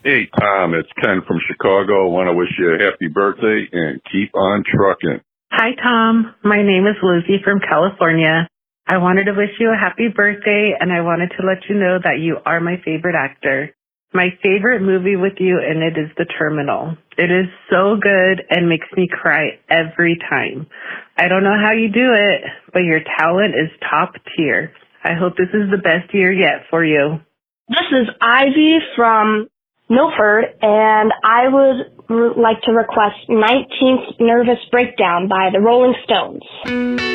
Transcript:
Hey, Tom, it's Ken from Chicago. I want to wish you a happy birthday and keep on trucking. Hi, Tom. My name is Lizzie from California. I wanted to wish you a happy birthday, and I wanted to let you know that you are my favorite actor. My favorite movie with you in it is The Terminal. It is so good and makes me cry every time. I don't know how you do it, but your talent is top tier. I hope this is the best year yet for you. This is Ivy from Milford, and I would like to request 19th Nervous Breakdown by the Rolling Stones.